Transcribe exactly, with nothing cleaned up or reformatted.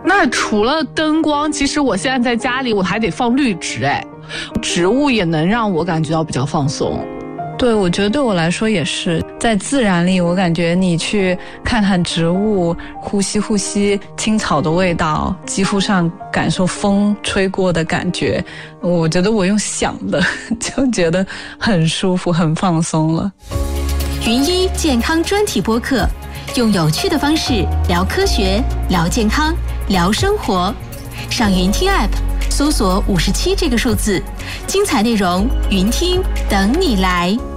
那除了灯光，其实我现在在家里我还得放绿植，哎，植物也能让我感觉到比较放松。 对，我觉得对我来说也是，在自然里，我感觉你去看看植物，呼吸呼吸青草的味道，肌肤上感受风吹过的感觉，我觉得我用想的就觉得很舒服，很放松了。 云医健康专题播客，用有趣的方式聊科学、聊健康、聊生活。上云听 App 搜索五十七这个数字，精彩内容云听等你来。